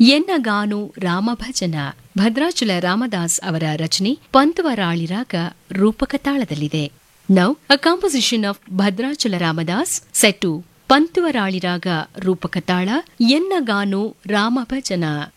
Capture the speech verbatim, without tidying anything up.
ಎನ್ನಗಾನು ರಾಮಭಜನ ಭದ್ರಾಚಲ ರಾಮದಾಸ್ ಅವರ ರಚನೆ ಪಂತುವರಾಳಿ ರಾಗ ರೂಪಕ ತಾಳದಲ್ಲಿದೆ. Now a composition of Bhadrachala Ramdas set to Pantuvarali ರಾಗ ರೂಪಕ ತಾಳ ಎನ್ನಗಾನು ರಾಮಭಜನ.